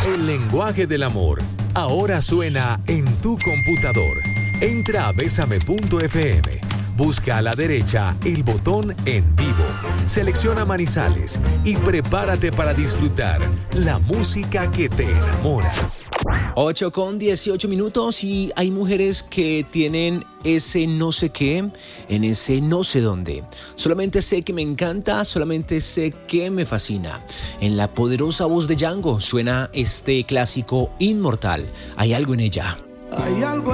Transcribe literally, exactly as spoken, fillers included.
El lenguaje del amor ahora suena en tu computador. Entra a besame punto efe eme. Busca a la derecha el botón En Vivo. Selecciona Manizales y prepárate para disfrutar la música que te enamora. ocho con dieciocho minutos y hay mujeres que tienen ese no sé qué en ese no sé dónde. Solamente sé que me encanta, solamente sé que me fascina. En la poderosa voz de Django suena este clásico inmortal. Hay algo en ella. Hay algo